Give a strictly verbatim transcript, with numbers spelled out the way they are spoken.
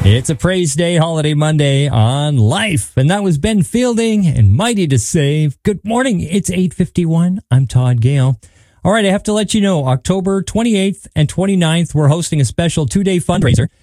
It's a Praise Day, Holiday Monday on Life. And that was Ben Fielding and Mighty to Save. Good morning. It's eight fifty-one. I'm Todd Gale. All right, I have to let you know, October twenty-eighth and twenty-ninth, we're hosting a special two-day fundraiser